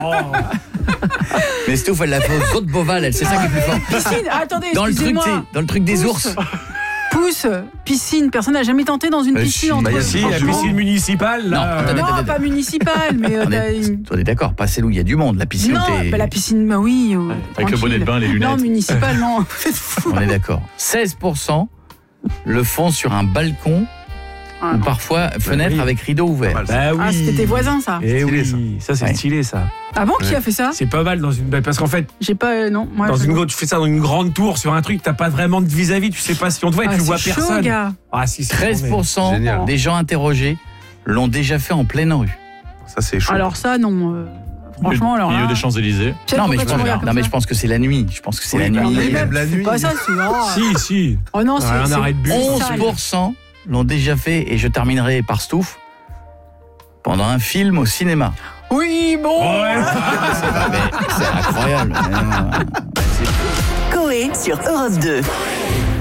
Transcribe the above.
Mais Stouff, elle l'a fait aux autres Beauval, c'est ça qui est plus fort. Piscine, attendez, Dans excusez-moi. le truc des ours. Pousse, piscine, personne n'a jamais tenté dans une piscine entre Si, la piscine municipale, là. Non, pas municipale, mais On est d'accord, pas celle où il y a du monde, la piscine. non, la piscine, bah oui. Avec le bonnet de bain, les lunettes. Non, municipale, non. Vous êtes fous. On est d'accord. 16% le font sur un balcon ou parfois fenêtre avec rideau ouvert. Bah oui. Ah, c'était tes voisins, ça. Eh Stylé, oui, ça c'est Ouais. stylé ça. Ah bon, qui a fait ça? C'est pas mal dans une parce qu'en fait J'ai pas, non. Moi, tu fais ça dans une grande tour sur un truc, t'as pas vraiment de vis-à-vis, tu sais pas si on te voit et tu vois c'est chaud, personne. gars. Ah si, c'est 13% Génial. des gens interrogés l'ont déjà fait en pleine rue. Ça, c'est chaud. Alors ça, non. Franchement, alors Milieu là... des Champs-Élysées. Non mais, je pense que c'est la nuit. Je pense que c'est la nuit. Même la nuit. Pas ça, c'est... Si. Oh non, c'est... Un arrêt de bus. 11% l'ont déjà fait, et je terminerai par Stouff, pendant un film au cinéma. Oui, bon. C'est incroyable. Coé sur Europe 2.